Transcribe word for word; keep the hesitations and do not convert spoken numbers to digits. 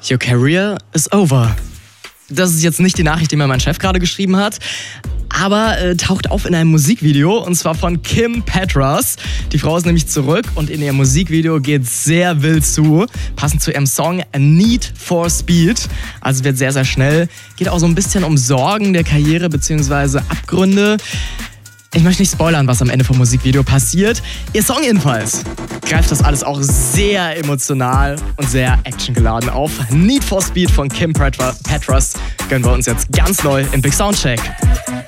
Your career is over. Das ist jetzt nicht die Nachricht, die mir mein Chef gerade geschrieben hat, aber äh, taucht auf in einem Musikvideo, und zwar von Kim Petras. Die Frau ist nämlich zurück und in ihrem Musikvideo geht sehr wild zu, passend zu ihrem Song Need for Speed. Also wird sehr, sehr schnell. Geht auch so ein bisschen um Sorgen der Karriere bzw. Abgründe. Ich möchte nicht spoilern, was am Ende vom Musikvideo passiert. Ihr Song jedenfalls greift das alles auch sehr emotional und sehr actiongeladen auf. Need for Speed von Kim Petras gönnen wir uns jetzt ganz neu im Big Soundcheck.